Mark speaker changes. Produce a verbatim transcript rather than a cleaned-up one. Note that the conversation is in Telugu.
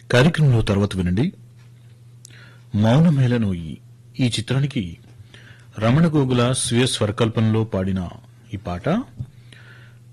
Speaker 1: కార్యక్రమంలో తర్వాత వినండి మౌనమేళనోయి ఈ చిత్రానికి రమణ గోగుల స్వీయ స్వరకల్పనలో పాడిన ఈ పాట